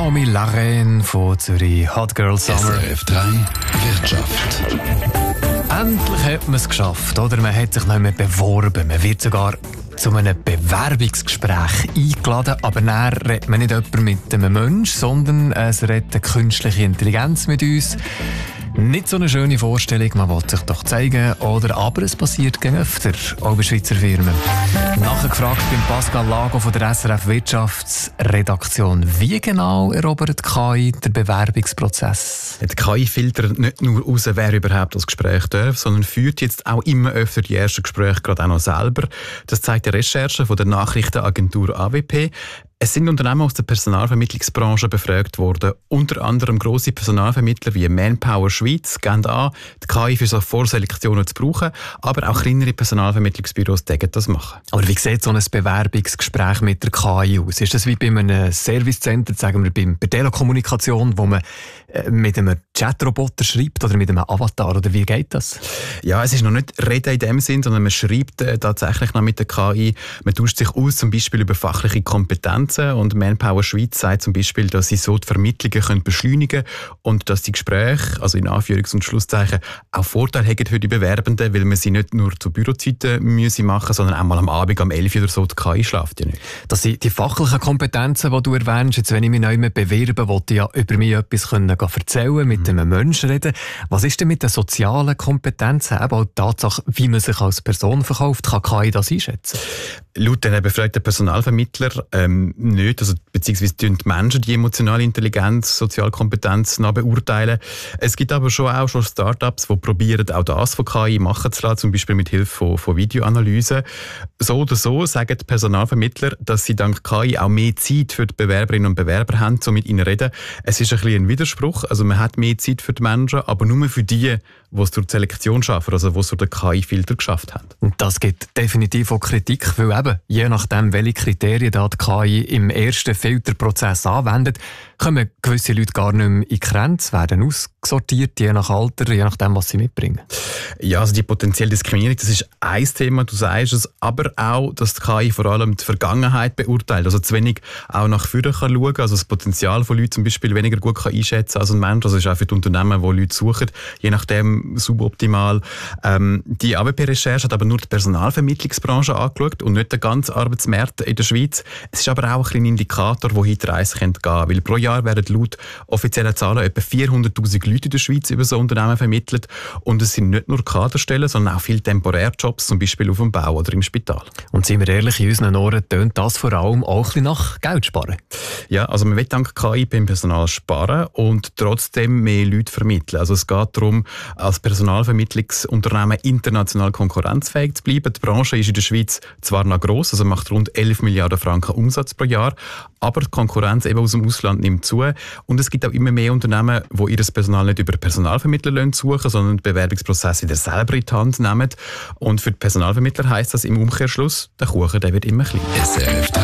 Naomi Larraine von Zürich, Hot Girl Summer. SRF 3 Wirtschaft. Endlich hat man es geschafft, oder? Man hat sich nicht mehr beworben. Man wird sogar zu einem Bewerbungsgespräch eingeladen. Aber dann redet man nicht jemand mit einem Menschen, sondern es redet eine künstliche Intelligenz mit uns. Nicht so eine schöne Vorstellung, man will sich doch zeigen, oder? Aber es passiert gegen öfter, auch bei Schweizer Firmen. Nachgefragt beim Pascal Lago von der SRF Wirtschaftsredaktion. Wie genau erobert KI den Bewerbungsprozess? Die KI filtert nicht nur aus, wer überhaupt das Gespräch darf, sondern führt jetzt auch immer öfter die ersten Gespräche gerade auch noch selber. Das zeigt die Recherche von der Nachrichtenagentur AWP. Es sind Unternehmen aus der Personalvermittlungsbranche befragt worden. Unter anderem grosse Personalvermittler wie Manpower Schweiz geben an, die KI für so Vorselektionen zu brauchen, aber auch kleinere Personalvermittlungsbüros tägen das machen. Aber wie sieht so ein Bewerbungsgespräch mit der KI aus? Ist das wie bei einem Servicecenter, sagen wir bei Telekommunikation, wo man mit einem Chatroboter schreibt oder mit einem Avatar? Oder wie geht das? Ja, es ist noch nicht Reden in dem Sinn, sondern man schreibt tatsächlich noch mit der KI. Man tauscht sich aus, zum Beispiel über fachliche Kompetenzen. Und Manpower Schweiz sagt zum Beispiel, dass sie so die Vermittlungen beschleunigen können und dass die Gespräche, also in Anführungs- und Schlusszeichen, auch Vorteile haben für die Bewerbenden, weil man sie nicht nur zu Bürozeiten machen müssen, sondern auch mal am Abend um 11 Uhr oder so. Die KI schlaft ja nicht. Das sind die fachlichen Kompetenzen, die du erwähnst. Jetzt, wenn ich mich neu bewerbe, wollte ich ja über mich etwas erzählen, mit einem Menschen reden. Was ist denn mit den sozialen Kompetenzen? Eben auch die Tatsache, wie man sich als Person verkauft, kann KI das einschätzen? Laut den befragten Personalvermittler nicht, also beziehungsweise die Menschen die emotionale Intelligenz, Sozialkompetenz noch beurteilen. Es gibt aber schon Startups, die probieren, auch das von KI machen zu lassen, zum Beispiel mit Hilfe von Videoanalyse. So oder so sagen die Personalvermittler, dass sie dank KI auch mehr Zeit für die Bewerberinnen und Bewerber haben, um mit ihnen zu reden. Es ist ein bisschen ein Widerspruch, also man hat mehr Zeit für die Menschen, aber nur für die es durch die Selektion schaffen, also die es durch den KI-Filter geschafft haben. Und das gibt definitiv auch Kritik, weil eben, je nachdem, welche Kriterien da die KI im ersten Filterprozess anwendet, kommen gewisse Leute gar nicht mehr in die Grenze, werden ausgesortiert, je nach Alter, je nachdem, was sie mitbringen. Ja, also die potenzielle Diskriminierung, das ist ein Thema, du sagst es, aber auch, dass die KI vor allem die Vergangenheit beurteilt, also zu wenig auch nach vorne kann schauen, also das Potenzial von Leuten zum Beispiel weniger gut kann einschätzen als ein Mensch, also ist auch für die Unternehmen, die Leute suchen, je nachdem suboptimal. Die AWP-Recherche hat aber nur die Personalvermittlungsbranche angeschaut und nicht den ganzen Arbeitsmarkt in der Schweiz. Es ist aber auch ein kleiner Indikator, wohin die Reise gehen könnte, weil pro Jahr werden laut offiziellen Zahlen etwa 400'000 Leute in der Schweiz über so Unternehmen vermittelt und es sind nicht nur Kaderstellen, sondern auch viele Temporärjobs, zum Beispiel auf dem Bau oder im Spital. Und sind wir ehrlich, in unseren Ohren tönt das vor allem auch ein bisschen nach Geld sparen? Ja, also man will dank KI beim Personal sparen und trotzdem mehr Leute vermitteln. Also es geht darum, als Personalvermittlungsunternehmen international konkurrenzfähig zu bleiben. Die Branche ist in der Schweiz zwar noch gross, also macht rund 11 Milliarden Franken Umsatz pro Jahr, aber die Konkurrenz eben aus dem Ausland nimmt zu. Und es gibt auch immer mehr Unternehmen, die ihr Personal nicht über Personalvermittler suchen, sondern den Bewerbungsprozess wieder selber in die Hand nehmen. Und für die Personalvermittler heisst das im Umkehrschluss, der Kuchen der wird immer kleiner. SRF 3